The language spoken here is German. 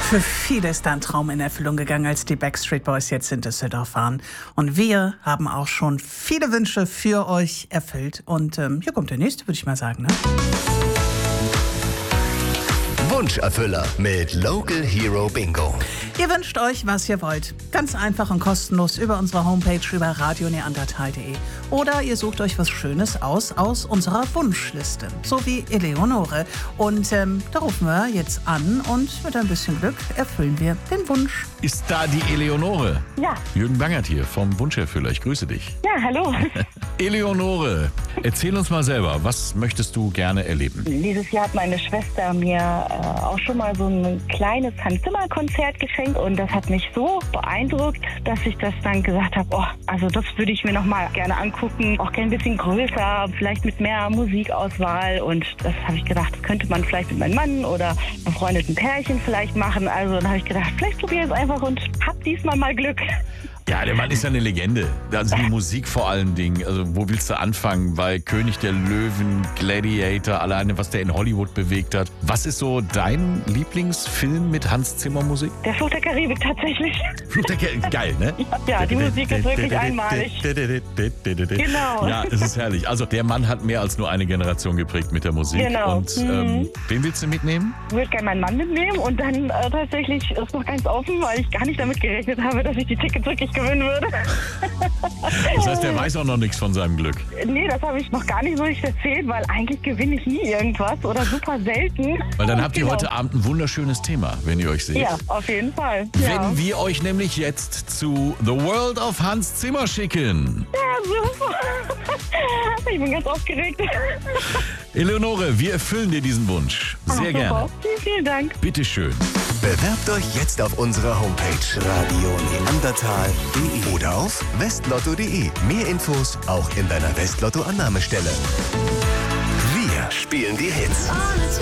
Für viele ist da ein Traum in Erfüllung gegangen, als die Backstreet Boys jetzt in Düsseldorf waren. Und wir haben auch schon viele Wünsche für euch erfüllt. Und hier kommt der nächste, würde ich mal sagen, ne? Wunscherfüller mit Local Hero Bingo. Ihr wünscht euch, was ihr wollt. Ganz einfach und kostenlos über unsere Homepage über radioneandertal.de. Oder ihr sucht euch was Schönes aus unserer Wunschliste. So wie Eleonore. Und da rufen wir jetzt an und mit ein bisschen Glück erfüllen wir den Wunsch. Ist da die Eleonore? Ja. Jürgen Bangert hier vom Wunscherfüller. Ich grüße dich. Ja, hallo. Eleonore, erzähl uns mal selber, was möchtest du gerne erleben? Dieses Jahr hat meine Schwester mir auch schon mal so ein kleines Hans-Zimmer-Konzert geschenkt und das hat mich so beeindruckt, dass ich das dann gesagt habe, also das würde ich mir noch mal gerne angucken, auch gerne ein bisschen größer, vielleicht mit mehr Musikauswahl und das habe ich gedacht, das könnte man vielleicht mit meinem Mann oder befreundeten Pärchen vielleicht machen. Also dann habe ich gedacht, vielleicht probiere ich es einfach und hab diesmal mal Glück. Ja, der Mann ist ja eine Legende. Also die Musik vor allen Dingen. Also wo willst du anfangen? Bei König der Löwen, Gladiator, alleine was der in Hollywood bewegt hat. Was ist so dein Lieblingsfilm mit Hans Zimmer Musik? Der Fluch der Karibik tatsächlich. Fluch der Karibik, geil, ne? Ja, die Musik ist wirklich einmalig. Genau. Ja, es ist herrlich. Also der Mann hat mehr als nur eine Generation geprägt mit der Musik. Genau. Und wen willst du mitnehmen? Ich würde gerne meinen Mann mitnehmen und dann tatsächlich ist noch ganz offen, weil ich gar nicht damit gerechnet habe, dass ich die Tickets wirklich gewinnen würde. Das heißt, der weiß auch noch nichts von seinem Glück. Nee, das habe ich noch gar nicht so richtig erzählt, weil eigentlich gewinne ich nie irgendwas oder super selten. Weil dann habt ihr Genau. heute Abend ein wunderschönes Thema, wenn ihr euch seht. Ja, auf jeden Fall. Wenn wir euch nämlich jetzt zu The World of Hans Zimmer schicken. Ja, super. Ich bin ganz aufgeregt. Eleonore, wir erfüllen dir diesen Wunsch. Sehr gerne. Vielen, vielen Dank. Bitteschön. Bewerbt euch jetzt auf unserer Homepage radioneandertal.de oder auf westlotto.de. Mehr Infos auch in deiner Westlotto-Annahmestelle. Wir spielen die Hits.